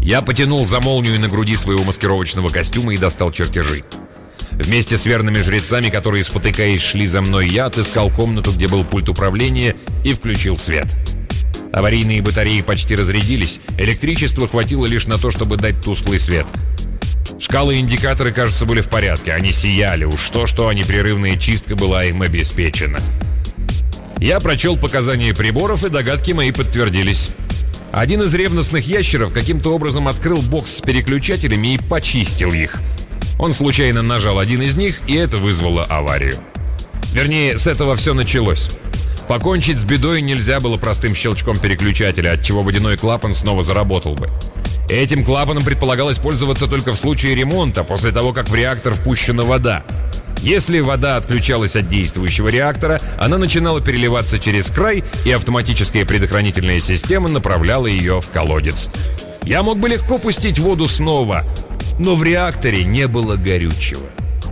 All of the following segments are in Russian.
Я потянул за молнию на груди своего маскировочного костюма и достал чертежи. Вместе с верными жрецами, которые, спотыкаясь, шли за мной, я отыскал комнату, где был пульт управления, и включил свет. Аварийные батареи почти разрядились, электричества хватило лишь на то, чтобы дать тусклый свет. Шкалы и индикаторы, кажется, были в порядке, они сияли, уж то-что, а непрерывная чистка была им обеспечена. Я прочел показания приборов, и догадки мои подтвердились. Один из ревностных ящеров каким-то образом открыл бокс с переключателями и почистил их. Он случайно нажал один из них, и это вызвало аварию. Вернее, с этого все началось. Покончить с бедой нельзя было простым щелчком переключателя, отчего водяной клапан снова заработал бы. Этим клапаном предполагалось пользоваться только в случае ремонта, после того, как в реактор впущена вода. Если вода отключалась от действующего реактора, она начинала переливаться через край, и автоматическая предохранительная система направляла ее в колодец. Я мог бы легко пустить воду снова, но в реакторе не было горючего.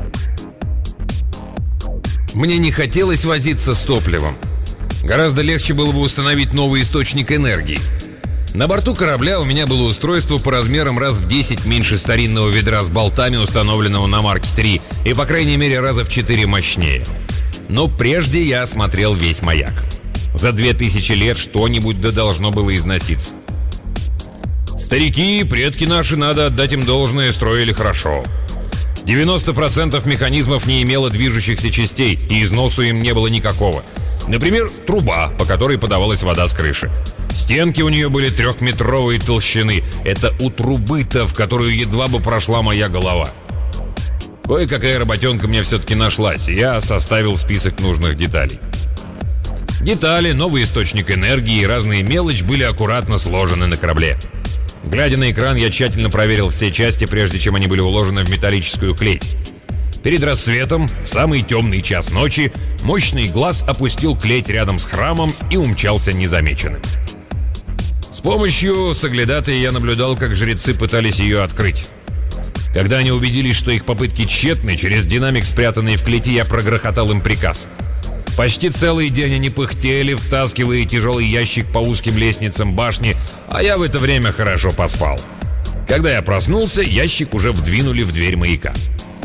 Мне не хотелось возиться с топливом. Гораздо легче было бы установить новый источник энергии. На борту корабля у меня было устройство по размерам раз в 10 меньше старинного ведра с болтами, установленного на Марке 3, и по крайней мере раза в 4 мощнее. Но прежде я осмотрел весь маяк. За 2000 лет что-нибудь да должно было износиться. Старики, предки наши, надо отдать им должное, строили хорошо. 90% механизмов не имело движущихся частей, и износу им не было никакого. Например, труба, по которой подавалась вода с крыши. Стенки у нее были 3-метровой толщины. Это у трубы-то, в которую едва бы прошла моя голова. Кое-какая работенка мне все-таки нашлась, и я составил список нужных деталей. Детали, новый источник энергии и разные мелочи были аккуратно сложены на корабле. Глядя на экран, я тщательно проверил все части, прежде чем они были уложены в металлическую клеть. Перед рассветом, в самый темный час ночи, мощный глаз опустил клеть рядом с храмом и умчался незамеченным. С помощью соглядатая я наблюдал, как жрецы пытались ее открыть. Когда они убедились, что их попытки тщетны, через динамик, спрятанный в клети, я прогрохотал им приказ. Почти целый день они пыхтели, втаскивая тяжелый ящик по узким лестницам башни, а я в это время хорошо поспал. Когда я проснулся, ящик уже вдвинули в дверь маяка.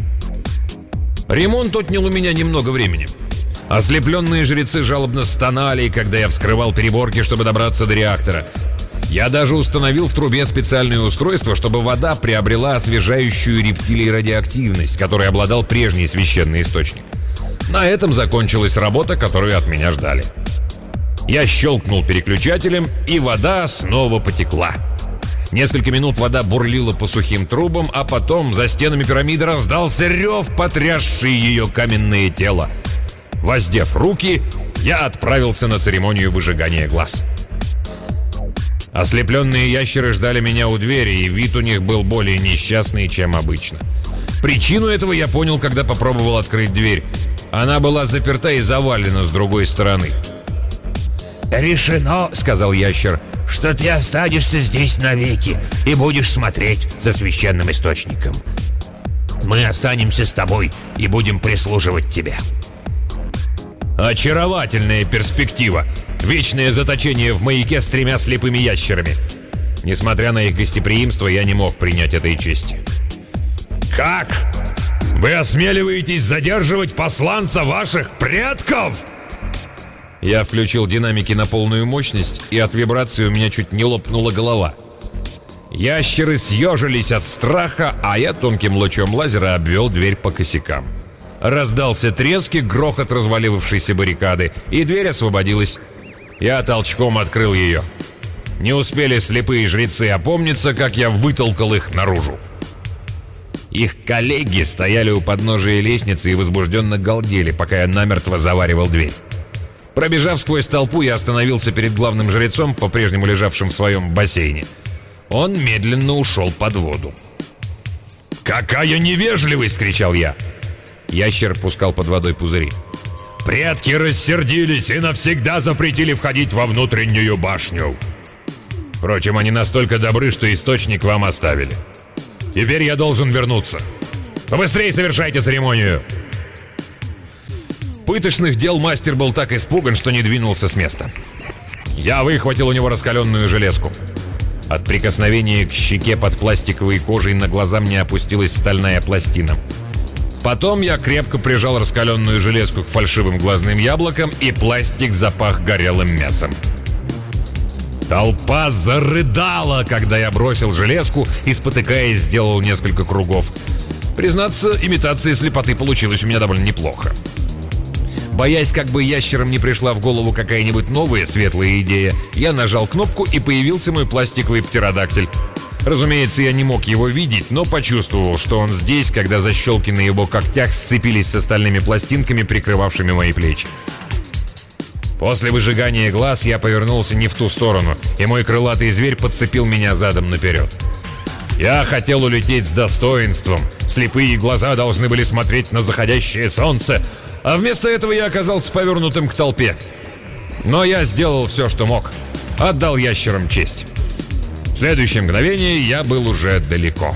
Ремонт отнял у меня немного времени. Ослепленные жрецы жалобно стонали, когда я вскрывал переборки, чтобы добраться до реактора. Я даже установил в трубе специальное устройство, чтобы вода приобрела освежающую рептилий радиоактивность, которой обладал прежний священный источник. На этом закончилась работа, которую от меня ждали. Я щелкнул переключателем, и вода снова потекла. Несколько минут вода бурлила по сухим трубам, а потом за стенами пирамиды раздался рев, потрясший ее каменное тело. Воздев руки, я отправился на церемонию выжигания глаз. Ослепленные ящеры ждали меня у двери, и вид у них был более несчастный, чем обычно. Причину этого я понял, когда попробовал открыть дверь. Она была заперта и завалена с другой стороны. «Решено, — сказал ящер, — что ты останешься здесь навеки и будешь смотреть за священным источником. Мы останемся с тобой и будем прислуживать тебе». Очаровательная перспектива. Вечное заточение в маяке с 3 слепыми ящерами. Несмотря на их гостеприимство, я не мог принять этой чести. «Как? Вы осмеливаетесь задерживать посланца ваших предков?» Я включил динамики на полную мощность, и от вибрации у меня чуть не лопнула голова. Ящеры съежились от страха, а я тонким лучом лазера обвел дверь по косякам. Раздался треск и грохот развалившейся баррикады, и дверь освободилась. Я толчком открыл ее. Не успели слепые жрецы опомниться, как я вытолкал их наружу. Их коллеги стояли у подножия лестницы и возбужденно галдели, пока я намертво заваривал дверь. Пробежав сквозь толпу, я остановился перед главным жрецом, по-прежнему лежавшим в своем бассейне. Он медленно ушел под воду. «Какая невежливость!» — кричал я. Ящер пускал под водой пузыри. «Предки рассердились и навсегда запретили входить во внутреннюю башню. Впрочем, они настолько добры, что источник вам оставили. Теперь я должен вернуться. Побыстрее совершайте церемонию!» Пыточных дел мастер был так испуган, что не двинулся с места. Я выхватил у него раскаленную железку. От прикосновения к щеке под пластиковой кожей на глаза мне опустилась стальная пластина. Потом я крепко прижал раскаленную железку к фальшивым глазным яблокам, и пластик запах горелым мясом. Толпа зарыдала, когда я бросил железку и, спотыкаясь, сделал несколько кругов. Признаться, имитация слепоты получилась у меня довольно неплохо. Боясь, как бы ящерам не пришла в голову какая-нибудь новая светлая идея, я нажал кнопку, и появился мой пластиковый птеродактиль. Разумеется, я не мог его видеть, но почувствовал, что он здесь, когда защелки на его когтях сцепились с остальными пластинками, прикрывавшими мои плечи. После выжигания глаз я повернулся не в ту сторону, и мой крылатый зверь подцепил меня задом наперед. Я хотел улететь с достоинством, слепые глаза должны были смотреть на заходящее солнце, а вместо этого я оказался повернутым к толпе. Но я сделал все, что мог. Отдал ящерам честь. В следующее мгновение я был уже далеко.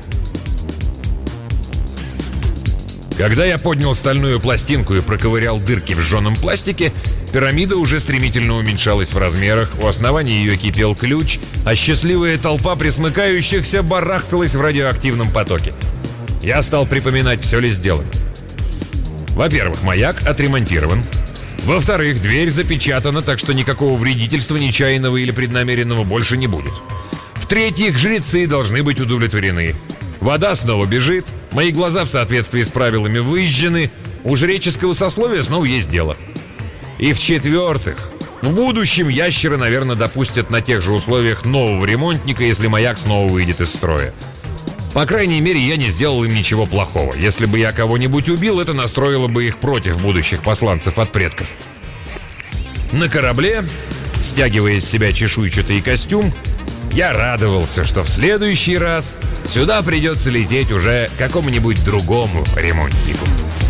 Когда я поднял стальную пластинку и проковырял дырки в жженом пластике, пирамида уже стремительно уменьшалась в размерах, у основания ее кипел ключ, а счастливая толпа присмыкающихся барахталась в радиоактивном потоке. Я стал припоминать, все ли сделано. Во-первых, маяк отремонтирован. Во-вторых, дверь запечатана, так что никакого вредительства, нечаянного или преднамеренного, больше не будет. В-третьих, жрецы должны быть удовлетворены. Вода снова бежит, мои глаза в соответствии с правилами выжжены, у жреческого сословия снова есть дело. И в-четвертых, в будущем ящеры, наверное, допустят на тех же условиях нового ремонтника, если маяк снова выйдет из строя. По крайней мере, я не сделал им ничего плохого. Если бы я кого-нибудь убил, это настроило бы их против будущих посланцев от предков. На корабле, стягивая с себя чешуйчатый костюм, я радовался, что в следующий раз сюда придется лететь уже какому-нибудь другому ремонтнику.